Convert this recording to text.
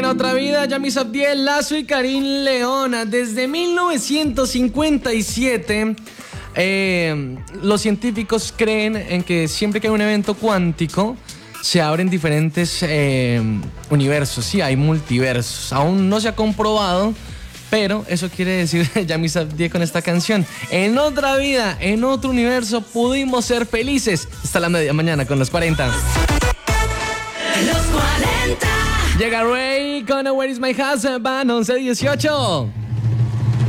otra vida, Yami Sabdiel, Lazo y Karim León. Desde 1957, los científicos creen en que siempre que hay un evento cuántico, se abren diferentes universos. Sí, hay multiversos. Aún no se ha comprobado, pero eso quiere decir Yami Sabdiel con esta canción. En otra vida, en otro universo, pudimos ser felices. Hasta la media mañana con los 40. Los 40. Llega Ray con Where is my husband, 11:18.